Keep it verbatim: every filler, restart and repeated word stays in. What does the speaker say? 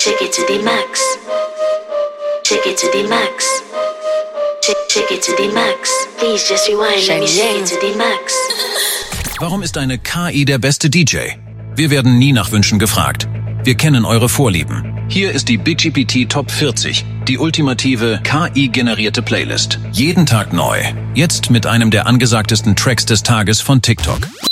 Check it to the max. Check it to the max. Check, check it to the max. Please just rewind, let me check it to the max. Warum ist eine K I der beste D J? Wir werden nie nach Wünschen gefragt. Wir kennen eure Vorlieben. Hier ist die BigGPT Top vierzig, die ultimative K I-generierte Playlist. Jeden Tag neu. Jetzt mit einem der angesagtesten Tracks des Tages von TikTok.